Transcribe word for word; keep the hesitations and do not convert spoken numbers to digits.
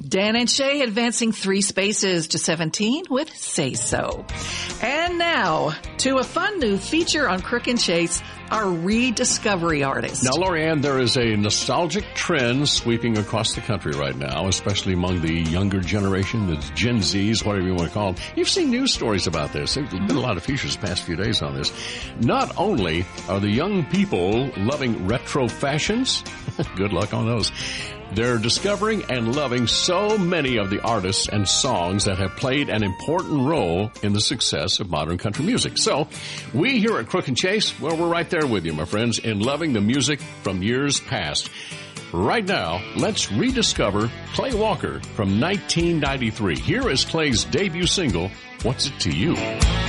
Dan and Shay advancing three spaces to seventeen with Say So. And now to a fun new feature on Crook and Chase, our rediscovery artist. Now, Lorianne, there is a nostalgic trend sweeping across the country right now, especially among the younger generation, the Gen Zs, whatever you want to call them. You've seen news stories about this. There's been a lot of features the past few days on this. Not only are the young people loving retro fashions, good luck on those, they're discovering and loving so many of the artists and songs that have played an important role in the success of modern country music. So, we here at Crook and Chase, well, we're right there with you, my friends, in loving the music from years past. Right now, let's rediscover Clay Walker from nineteen ninety-three. Here is Clay's debut single, What's It to You?